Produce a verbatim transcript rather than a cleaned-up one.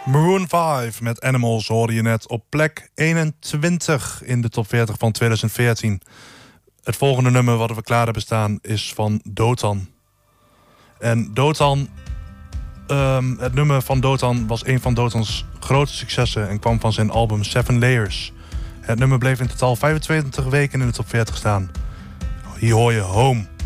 Maroon vijf met Animals hoorde je net op plek eenentwintig in de top veertig van twintig veertien. Het volgende nummer wat we klaar hebben staan is van Dotan. En Dotan, um, het nummer van Dotan was een van Dotans grote successen en kwam van zijn album Seven Layers. Het nummer bleef in totaal vijfentwintig weken in de top veertig staan. Hier hoor je Home.